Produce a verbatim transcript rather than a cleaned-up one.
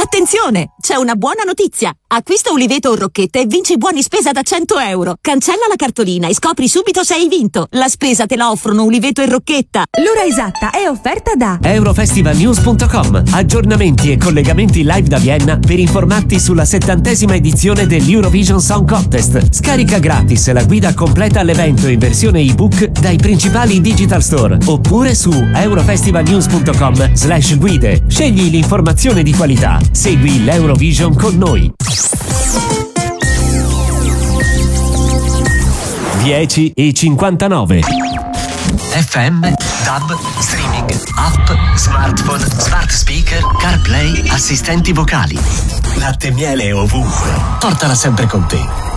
Attenzione! C'è una buona notizia! Acquista Uliveto o Rocchetta e vinci buoni spesa da cento euro. Cancella la cartolina e scopri subito se hai vinto. La spesa te la offrono Uliveto e Rocchetta. L'ora esatta è offerta da Eurofestivalnews punto com. Aggiornamenti e collegamenti live da Vienna per informarti sulla settantesima edizione dell'Eurovision Song Contest. Scarica gratis la guida completa all'evento in versione ebook dai principali digital store oppure su eurofestivalnews punto com slash guide. Scegli l'informazione di qualità. Segui l'Eurovision con noi. dieci e cinquantanove. F M, DAB, streaming, app, smartphone, smart speaker, CarPlay, assistenti vocali. Latte e miele ovunque. Portala sempre con te.